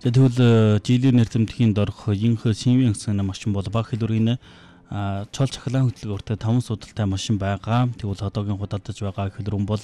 Тэгвэл жилийн нэртэмтгийн дорх инх синвэн гэсэн машин бол баг хэлбэрийн чол цахилгаан хөтөлбөртэй 5 судалтай машин байгаа. Тэгвэл одоогийн худалдаж байгаа хэлбэр бол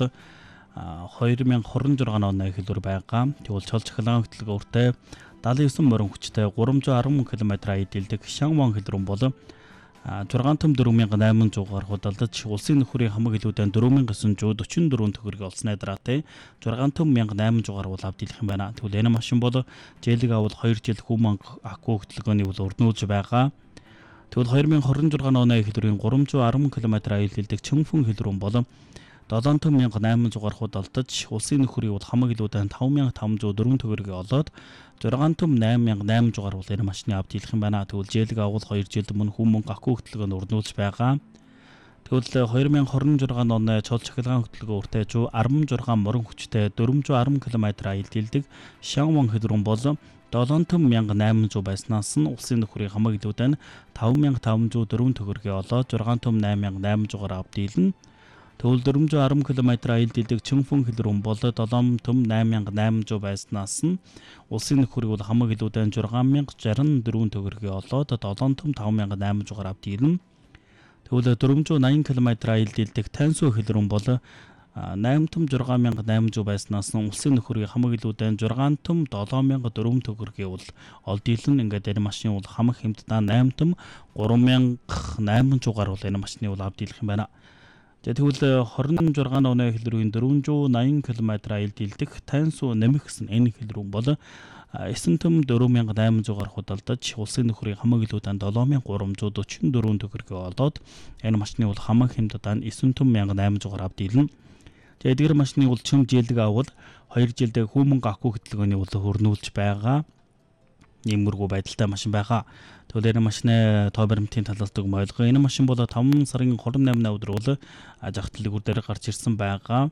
2026 оны хэлбэр байгаа. Тэгвэл чол цахилгаан хөтөлбөртэй 79 морин хүчтэй 310 км эдэлдэг Шанван хэлбэр бол 6 том 4800-аар худалдаж улсын нөхрийн хамаг илүүдэн 4944 төгрөг олсны дараатай 6 том 1800-аар бол авдилах юм байна. Тэгвэл энэ машин бол зээлэг авал 2 жил хүмүн акку хөтөлбөрийн бол өрнүүлж байгаа. Тэгвэл 2026 оны хэлбэрийн 310 км эдэлдэг Чөнфөн хэлбэр бол 7 том 1800-аар худалдаж улсын нөхрийн бол хамаг илүүдэн 5504 төгрөг олоод 6 том 8800-аар бол энэ машины авдилах юм байна. Тэгвэл зээлэг авал 2 жилд мөн хүмүн акку хөтөлбөрөнд өрнүүлж байгаа. Тэгвэл 2026 оны чол цахилгаан хөтөлбөртэй 16 морин хүчтэй 410 км эдэлдэг Шанван хэлбэр бол 7 том 1800 байснаас нь улсын нөхрийн хамаг илүүдэн 5504 төгрөг олоод 6 том 8800-аар авдилна. Тэгвэл 410 км эдэлдэг Чөнфөн хэлбэр бол 7 том 8800 байснаас нь улсын нөхрийг бол хамаг илүүдэн 6064 төгрөг олоод 7 том 5800-аар авдилна. Тэгвэл 480 км эдэлдэг Таньсуу хэлбэр бол 8 том 6800 байснаас нь улсын нөхрийг хамаг илүүдэн 6 том 7004 төгрөг бол олдилна. Ингээд энэ машины бол хамаг хэмтдээ 8 том 3800-аар бол энэ машины бол авдилах юм байна. Тэгвэл 26 оны хэлбэрийн 480 км эдэлдэг Таньсуу нэмэх гэсэн энэ хэлбэр бол 9 том 4800-аар худалдаж улсын нөхрийн хамаг илүүдэн 7344 төгрөг олоод энэ машины бол хамаг хэмтдээ 9 том 1800-аар авдилна. Эдгээр машины бол чим зээлэг авал 2 жилд хүмүн акку хөтөлбөрийн бол хөрнүүлж байгаа. Иймэрхүү байдалтай машин байгаа. Тэгвэл энэ машины тоо баримтын талаас дүгм ойлгоо. Энэ машин бол 5 сарын 28-ны өдөр бол зах дэлгүүр дээр гарч ирсэн байгаа.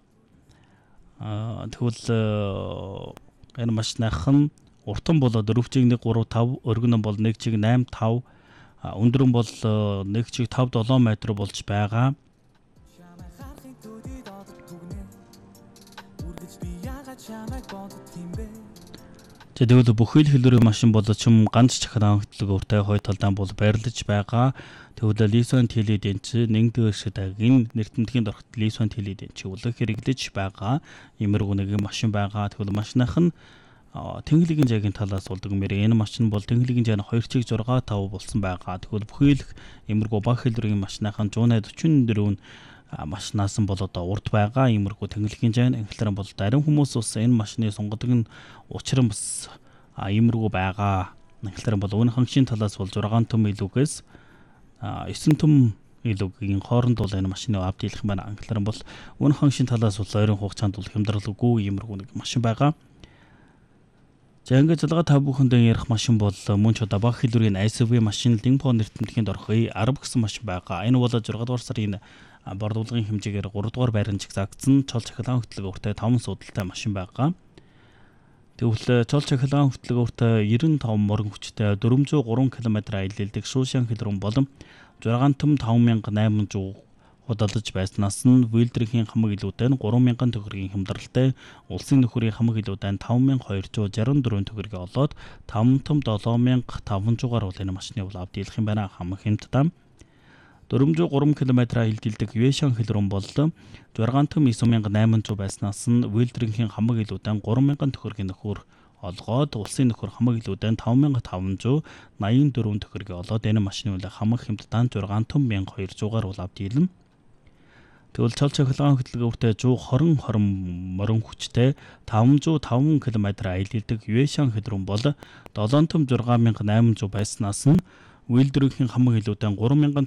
Тэгвэл энэ машиных нь уртан бол 4.35, өргөн бол 1.85, өндөр нь бол 1.57 метр болж байгаа. Тэгвэл бүхэл хэлбэрийн машин бол чим ганц цахилгаан хөтөлбөртэй хой талдаан бол байрлаж байгаа. Тэгвэл лисэн теледэн чи нэгдүгээр шидагийн нэртэмтгийн дорхот лисэн теледэн чи бол хэрэглэж байгаа. Иймэрхүү нэг машин байгаа. Тэгвэл машиных нь тэнхлэгийн жаагийн талаас болдог мэрэ энэ машин бол тэнхлэгийн жаа нь 2.65 болсон байгаа. Тэгвэл бүхэл иймэрхүү баг хэлбэрийн машиных нь 144 машинаас нь бол одоо урд байгаа. Иймэрхүү тэнхлэгийн жаа анхлаар бол зарим хүмүүс ус энэ машины сонгодог нь учир нь бас иймэрхүү байгаа. Анхлаар бол өнө хангшийн талаас бол 6 том илүүгээс 9 том илүүгийн хооронд бол энэ машины авдилах юм байна. Анхлаар бол өнө хангшийн талаас бол ойрын хугацаанд бол хямдралгүй иймэрхүү нэг машин байгаа. За ингээд залгаа та бүхэндээ ярих машин бол мөн ч одоо баг хэлбэрийн SUV машин Линпо нэртэмтгийн дорхой 10 гэсэн машин байгаа. Энэ бол 6 дугаар сарын борлуулгын хэмжээгээр 3 дугаар байранд жигзаагдсан чол цахилгаан хөтөлбөртэй 5 судалтай машин байгаа. Тэгвэл чол цахилгаан хөтөлбөртэй 95 морин хүчтэй 403 км эдэлдэг Шушан хэлбэр бол 6 том 5800 худалдаж байснаас нь Вилдрийн хамаг илүүдэн 3000 төгрөгийн хямдралтай улсын нөхрийн хамаг илүүдэн 5264 төгрөг олоод 5 том 7500-аар бол энэ машины бол авдилах юм байна. Хамаг хэмтдээ 403 км эдэлдэг Юэшан хэлбэр бол 6 том 9800 байснаас нь Вилдрийн хамаг илүүдэн 3000 төгрөгийн нөхөр олгоод улсын нөхөр хамаг илүүдэн 5584 төгрөг олоод энэ машины бол хамаг хэмтдээ 6 том 1200-аар бол авдилна. Тэгвэл чол цахилгаан хөтөлбөртэй 120 морин хүчтэй 505 км эдэлдэг Юэшан хэлбэр бол 7 том 6800 байснаас нь Вилдрийн хамаг илүүдэн 3000